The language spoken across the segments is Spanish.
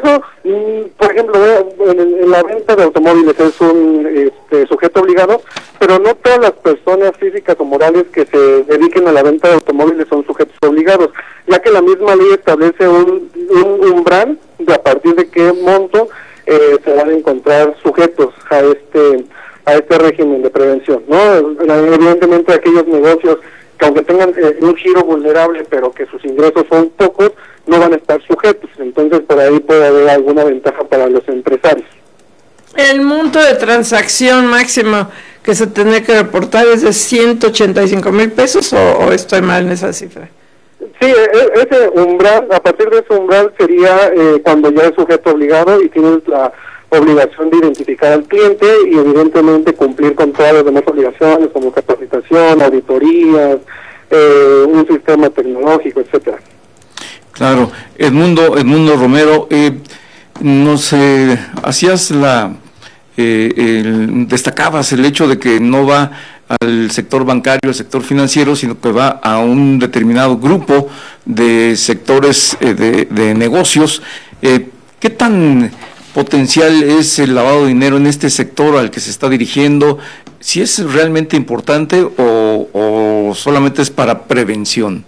caso, por ejemplo, en la venta de automóviles es un sujeto obligado, pero no todas las personas físicas o morales que se dediquen a la venta de automóviles son sujetos obligados, ya que la misma ley establece un umbral de a partir de qué monto se van a encontrar sujetos a este régimen de prevención, ¿no? Evidentemente aquellos negocios que aunque tengan un giro vulnerable, pero que sus ingresos son pocos, no van a estar sujetos. Entonces, por ahí puede haber alguna ventaja para los empresarios. ¿El monto de transacción máximo que se tendría que reportar es de 185,000 pesos o estoy mal en esa cifra? Sí, ese umbral, a partir de ese umbral sería cuando ya es sujeto obligado y tienes la obligación de identificar al cliente y evidentemente cumplir con todas las demás obligaciones como capacitación, auditorías, un sistema tecnológico, etcétera. Claro. Edmundo Romero, hacías destacabas el hecho de que no va al sector bancario, al sector financiero, sino que va a un determinado grupo de sectores de negocios. ¿Qué tan potencial es el lavado de dinero en este sector al que se está dirigiendo? ¿Si es realmente importante o solamente es para prevención?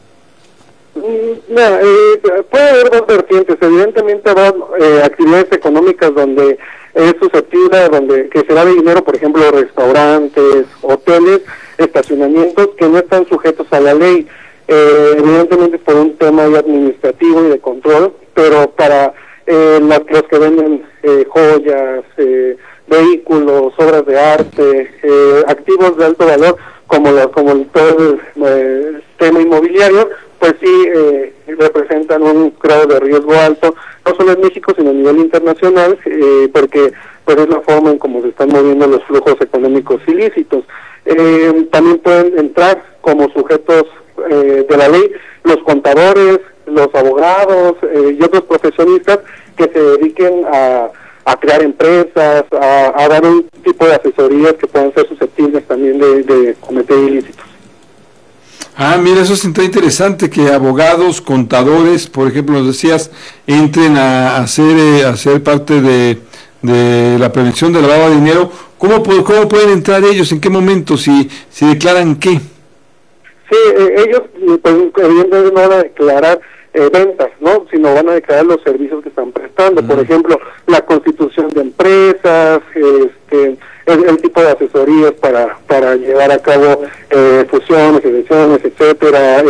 Puede haber dos vertientes. Evidentemente habrá actividades económicas donde es susceptible, que se da de dinero, por ejemplo, restaurantes, hoteles, estacionamientos que no están sujetos a la ley. Evidentemente por un tema administrativo y de control, pero para los que venden joyas, vehículos, obras de arte, activos de alto valor, como todo el tema inmobiliario, pues sí representan un grado de riesgo alto, no solo en México, sino a nivel internacional, porque pues es la forma en cómo se están moviendo los flujos económicos ilícitos. También pueden entrar como sujetos de la ley los contadores, los abogados y otros profesionistas que se dediquen a crear empresas, a dar un tipo de asesorías que puedan ser susceptibles también de cometer ilícitos. Mira, eso es interesante, que abogados, contadores, por ejemplo, nos decías, entren a hacer parte de la prevención del lavado de dinero. ¿Cómo pueden entrar ellos? ¿En qué momento? ¿Si declaran qué? Sí, ellos pues, evidentemente no van a declarar ventas, ¿no? Sino van a declarar los servicios que están prestando. Por ejemplo, la constitución de empresas, el tipo de asesorías para llevar a cabo fusiones, ediciones, etcétera,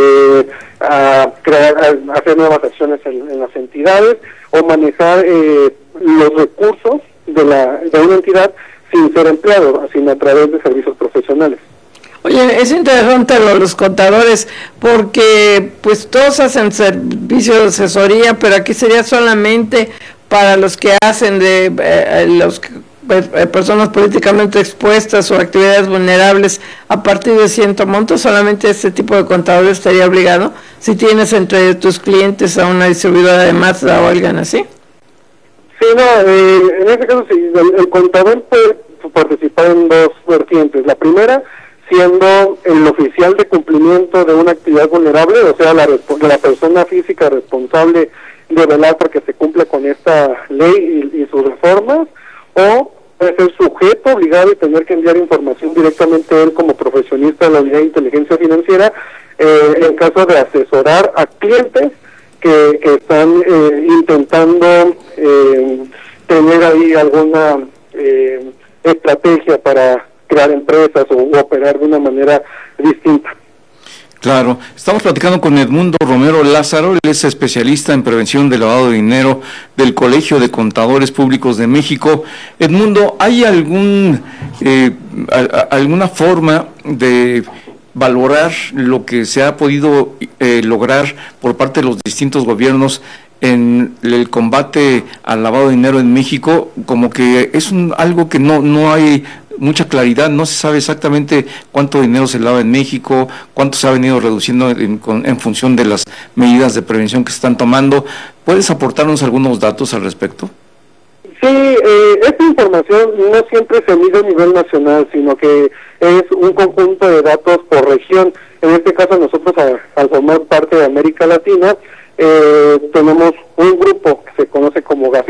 hacer nuevas acciones en las entidades o manejar los recursos de una entidad sin ser empleado, sino a través de servicios profesionales. Oye, es interesante los contadores, porque pues todos hacen servicios de asesoría, pero aquí sería solamente para los que hacen personas políticamente expuestas o actividades vulnerables a partir de cierto monto. Solamente este tipo de contador estaría obligado si tienes entre tus clientes a una distribuidora de Mazda o alguien así. Sí, en este caso sí, el contador puede participar en dos vertientes. La primera, siendo el oficial de cumplimiento de una actividad vulnerable, o sea, la persona física responsable de velar porque se cumpla con esta ley y sus reformas, o puede ser sujeto obligado y tener que enviar información directamente a él como profesionista de la unidad de inteligencia financiera, en caso de asesorar a clientes que están intentando tener ahí alguna estrategia para crear empresas o operar de una manera distinta. Claro, estamos platicando con Edmundo Romero Lázaro, él es especialista en prevención del lavado de dinero del Colegio de Contadores Públicos de México. Edmundo, ¿hay alguna forma de valorar lo que se ha podido lograr por parte de los distintos gobiernos en el combate al lavado de dinero en México? Como que es algo que no hay mucha claridad, no se sabe exactamente cuánto dinero se lava en México, cuánto se ha venido reduciendo en función de las medidas de prevención que se están tomando. ¿Puedes aportarnos algunos datos al respecto? Sí, esta información no siempre se mide a nivel nacional, sino que es un conjunto de datos por región. En este caso nosotros, al formar parte de América Latina, tenemos un grupo que se conoce como GAFI